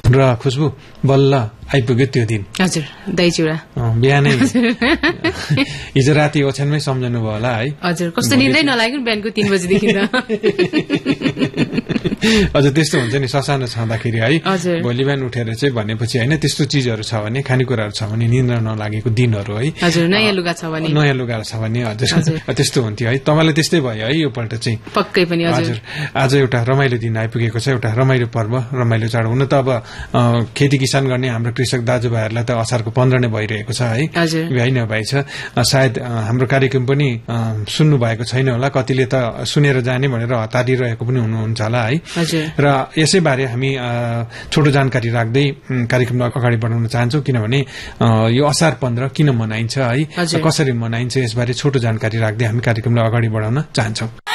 र खुशबु बल्ल आइपुग्यो त्यो दिन। हजुर, दही चिउरा बिहानै हिजो राति ओछ्यानमै सम्झनु भयो होला है। हजुर, कस्तो निन्दै नलाग्यो बिहानको 3 बजेदेखि त। हजुर, त्यस्तो हुन्छ नि ससानो छँदाखेरि है। भोलि बिहान उठेर चाहिँ भनेपछि होइन त्यस्तो चिजहरू छ भने, खानेकुराहरू छ भने, निन्द्रा नलागेको दिनहरू है। हजुर, नयाँ लुगा छ भने हजुर त्यस्तो हुन्थ्यो है। तपाईँलाई त्यस्तै भयो है यो पल्ट चाहिँ? पक्कै पनि हजुर। आज एउटा रमाइलो दिन आइपुगेको छ, एउटा रमाइलो पर्व, रमाइलो चाड। हुन त अब खेती किसान गर्ने हाम्रो कृषक दाजुभाइहरूलाई त असारको 15 नै भइरहेको छ है। होइन भाइ छ, सायद हाम्रो कार्यक्रम पनि सुन्नु भएको छैन होला, कतिले त सुनेर जाने भनेर हतारिरहेको पनि हुनुहुन्छ होला है। र यसैबारे हामी छोटो जानकारी राख्दै कार्यक्रमलाई अगाडि बढाउन चाहन्छौँ, किनभने यो असार 15 किन मनाइन्छ है, कसरी मनाइन्छ, यसबारे छोटो जानकारी राख्दै हामी कार्यक्रमलाई अगाडि बढाउन चाहन्छौँ।